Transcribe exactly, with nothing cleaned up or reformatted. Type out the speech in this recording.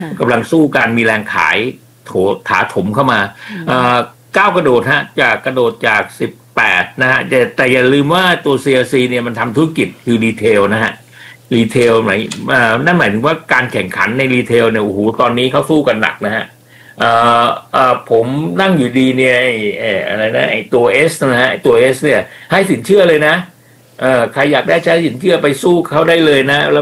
กำลังสู้กันมีแรงขายโถถาถมเข้ามาก้าวกระโดดฮะจากกระโดดจากสิบแปดนะฮะแต่แต่อย่าลืมว่าตัว ซี แอล ซี เนี่ยมันทำธุรกิจคือรีเทลนะฮะรีเทลหมายนั่นหมายถึงว่าการแข่งขันในรีเทลเนี่ยโอ้โหตอนนี้เขาสู้กันหนักนะฮะเอ่อเอ่อผมนั่งอยู่ดีเนี่ยไอ้ไอ้อะไรนะไอ้ตัว S นะฮะไอ้ตัว S เนี่ยให้สินเชื่อเลยนะเอ่อใครอยากได้ใช้สินเชื่อไปสู้เขาได้เลยนะ